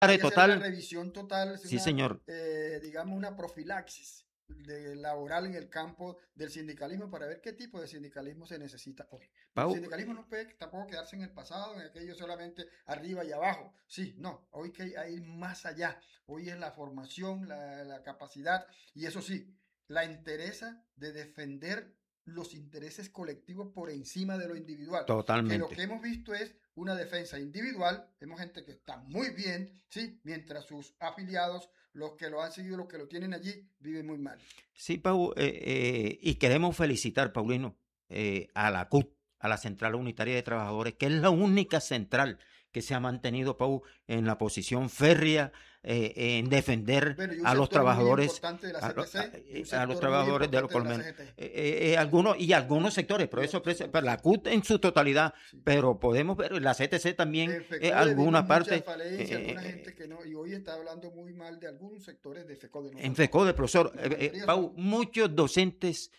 Hay que hacer una total. revisión total, Sí, señor. digamos, una profilaxis laboral en el campo del sindicalismo para ver qué tipo de sindicalismo se necesita hoy. Porque el Pau, sindicalismo no puede tampoco quedarse en el pasado, en aquello solamente arriba y abajo. Sí, no, hoy que hay más allá. Hoy es la formación, la capacidad y eso sí, la interesa de defender los intereses colectivos por encima de lo individual. Que lo que totalmente. hemos visto es una defensa individual, vemos gente que está muy bien, ¿sí? Mientras sus afiliados, los que lo han seguido, los que lo tienen allí, viven muy mal. Sí, Pau, y queremos felicitar, Paulino, a la CUT, a la Central Unitaria de Trabajadores, que es la única central que se ha mantenido, Pau, en la posición férrea en defender Bueno, y un a los sector muy trabajadores, importante de la CTC, y un a los sector muy trabajadores de los importante de la colmenos. CGT. Algunos sectores, pero Y eso, otros pero sectores, la sí. CUT en su totalidad, Sí. pero podemos ver, la CTC también, En FECODE vimos alguna muchas parte, falencias, alguna gente que no, y hoy está hablando muy mal de algunos sectores de FECODE, no en son todos. FECODE, profesor, La mayoría Pau, son muchos docentes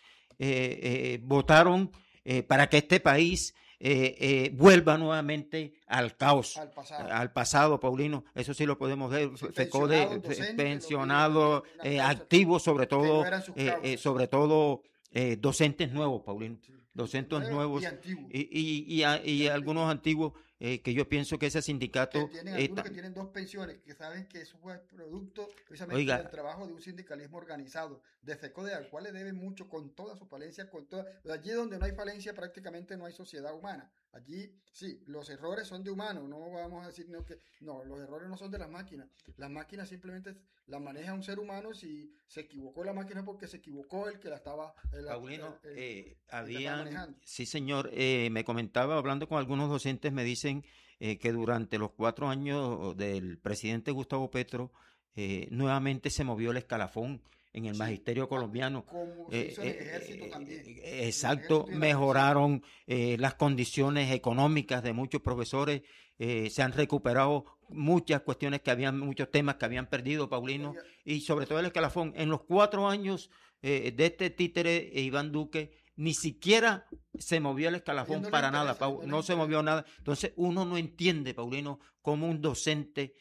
votaron para que este país vuelva nuevamente al caos, al pasado, Paulino. Eso sí lo podemos ver. sí, FECODE, pensionados, docentes, los vimos también, pensionados, algunas causas activos, que no eran sus causas. sobre todo docentes nuevos, Paulino. Sí, Docentes nuevos y nuevos antiguos. y algunos antiguos que yo pienso que ese Que sindicato tienen algunos que tienen dos pensiones, que saben que eso fue producto precisamente del oiga, trabajo de un sindicalismo organizado, de FECODE, al cual le debe mucho con toda su falencia, con toda, allí donde no hay falencia prácticamente no hay sociedad humana. Allí sí, los errores son de humanos, no vamos a decir no, que no, los errores no son de las máquinas simplemente las maneja un ser humano, si se equivocó la máquina es porque se equivocó el que la estaba, Paulino, el que estaba manejando. sí señor, me comentaba, hablando con algunos docentes, me dicen que durante los 4 años del presidente Gustavo Petro, nuevamente se movió el escalafón en el Sí, magisterio colombiano. como se hizo en el ejército también, en el Exacto, ejército y en la policía. mejoraron las condiciones económicas de muchos profesores, se han recuperado muchas cuestiones que habían, muchos temas que habían perdido, Paulino, Oiga, y sobre todo el escalafón. En los 4 años de este títere Iván Duque, ni siquiera se movió el a ellos escalafón no les para nada, interesa, a ellos no les no se movió interesa. nada. Entonces uno no entiende, Paulino, cómo un docente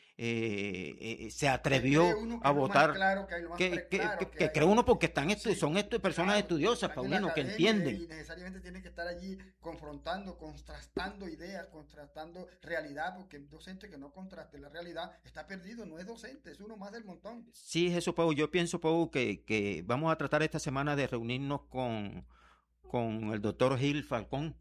se Que cree atrevió uno que a es lo más votar, claro que hay, lo más preclaro que que hay. cree uno porque Sí, son personas claro, porque estudiosas, están en la Paulino, que academia entienden. y necesariamente tienen que estar allí confrontando, contrastando ideas, contrastando realidad, porque un docente que no contraste la realidad está perdido, no es docente, es uno más del montón. Sí, eso, Pau. Yo pienso, Pau, que vamos a tratar esta semana de reunirnos con el doctor Gil Falcón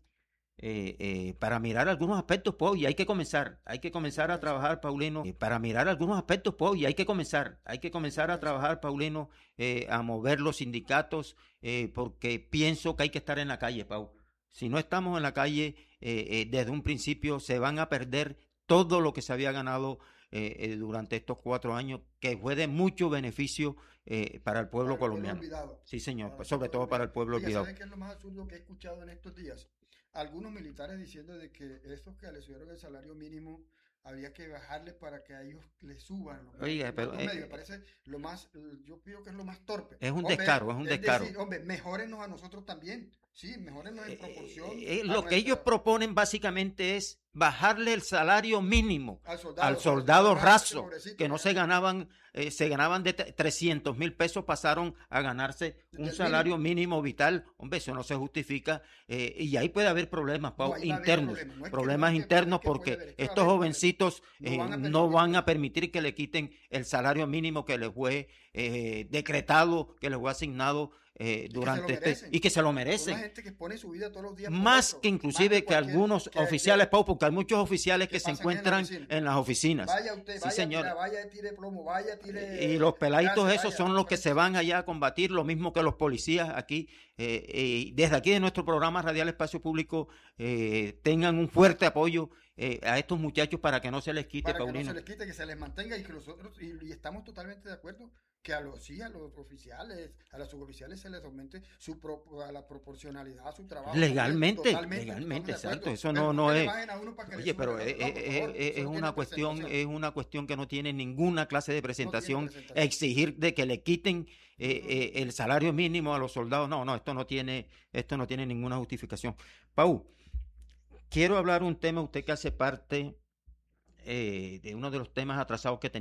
para mirar algunos aspectos, Pau, y hay que Hay que comenzar a comenzar, trabajar, Paulino, para mirar algunos aspectos, Pau, y hay que hay que comenzar a comenzar. trabajar, Paulino, a mover los sindicatos, porque pienso que hay que estar en la calle, Pau. Si no estamos en la calle desde un principio, se van a perder todo lo que se había ganado durante estos 4 años, que fue de mucho beneficio para el pueblo Para el pueblo colombiano. olvidado, Sí, señor, para pues el sobre pueblo todo para olvidado. el pueblo Oiga, olvidado. ¿sabe qué es lo más absurdo que he escuchado en estos días? Algunos militares diciendo de que estos que le subieron el salario mínimo habría que bajarle para que a ellos les suban Oiga, los pero mandos medios. Me parece lo más, yo pido que es lo más torpe. es un Hombre, descaro, es un es descaro. decir, hombre, mejórennos a nosotros también. Sí, mejórennos en proporción a Lo que ellos nuestra, proponen básicamente es bajarle el salario mínimo al al soldado soldado raso, ese raso, pobrecito que no se ganaban, se ganaban de 300.000 pesos, pasaron a ganarse un del salario mínimo. mínimo vital. Hombre, eso no se justifica y ahí puede haber problemas, No, Pau, ahí va a haber internos, problemas. problemas No es internos que puede porque haber, es que va a estos haber problemas. jovencitos No van a no permitir van a que permitir que le quiten el salario mínimo que les fue decretado, que les fue asignado y que se lo durante merecen. y que se lo Son la merecen. gente que pone su vida todos los días por Más otro, que más que inclusive que cualquier algunos oficiales, Pau, porque hay muchos oficiales que que se pasan en la encuentran oficina. en las oficinas. Vaya usted, Sí, vaya a señor. tirar, vaya, tire plomo, vaya, Y tire los peladitos gases, esos vaya, son los que se van allá a combatir, lo mismo que los policías aquí. Desde aquí de nuestro programa Radial Espacio Público tengan un fuerte apoyo a estos muchachos para que no se les quite, para que no se Paulino. les quite, que se les mantenga y que nosotros, y estamos totalmente de acuerdo, que sí, a los oficiales, a los suboficiales se les aumente a la proporcionalidad a su trabajo completo, Legalmente, totalmente, estamos legalmente, de exacto. acuerdo, Eso pero no no que le es. bajen a uno para que le Oye, suban pero al otro, no, por favor, eso no tiene presentación, es una cuestión que no tiene ninguna clase de no tiene presentación. presentación. Exigir de que le quiten No, no, no. el salario mínimo a los soldados, no, esto no tiene ninguna justificación. Pau, quiero hablar un tema, usted que hace parte de uno de los temas atrasados que